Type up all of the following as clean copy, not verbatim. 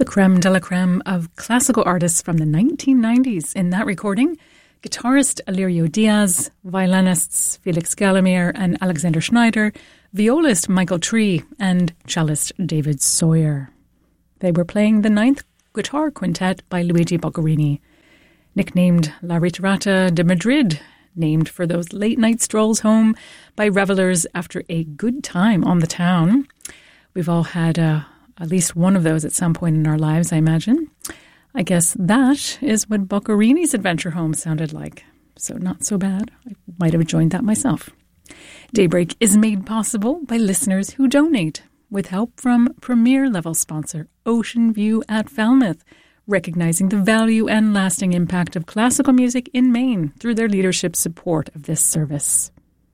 creme de la creme of classical artists from the 1990s. In that recording, guitarist Alirio Diaz, violinists Felix Galimir and Alexander Schneider, violist Michael Tree, and cellist David Sawyer. They were playing the ninth guitar quintet by Luigi Boccherini, nicknamed La Ritirata de Madrid, named for those late-night strolls home by revelers after a good time on the town. We've all had at least one of those at some point in our lives, I imagine. I guess that is what Boccherini's adventure home sounded like. So not so bad. I might have joined that myself. Daybreak is made possible by listeners who donate, with help from premier-level sponsor Ocean View at Falmouth, recognizing the value and lasting impact of classical music in Maine through their leadership support of this service.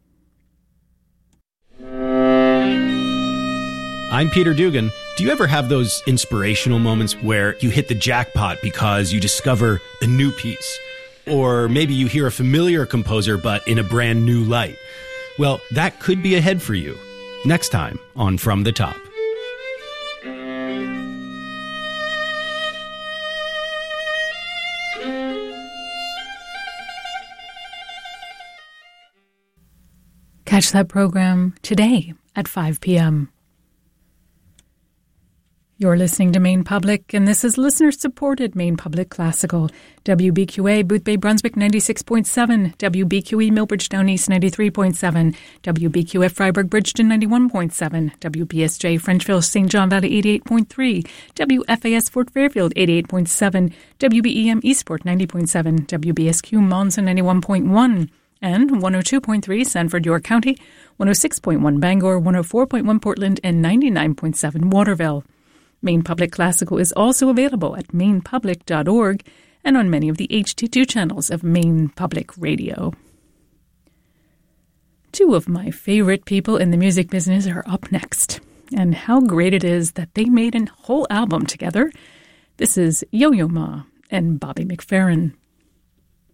I'm Peter Dugan. Do you ever have those inspirational moments where you hit the jackpot because you discover a new piece? Or maybe you hear a familiar composer but in a brand new light? Well, that could be ahead for you. Next time on From the Top. Catch that program today at 5 p.m. You're listening to Maine Public, and this is listener-supported Maine Public Classical. WBQA, Boothbay, Brunswick, 96.7. WBQE, Millbridge, Down East, 93.7. WBQF, Freiburg, Bridgeton, 91.7. WBSJ, Frenchville, St. John Valley, 88.3. WFAS, Fort Fairfield, 88.7. WBEM, Eastport, 90.7. WBSQ, Monson, 91.1. And 102.3 Sanford, York County, 106.1 Bangor, 104.1 Portland, and 99.7 Waterville. Maine Public Classical is also available at mainepublic.org and on many of the HT2 channels of Maine Public Radio. Two of my favorite people in the music business are up next, and how great it is that they made a whole album together. This is Yo-Yo Ma and Bobby McFerrin.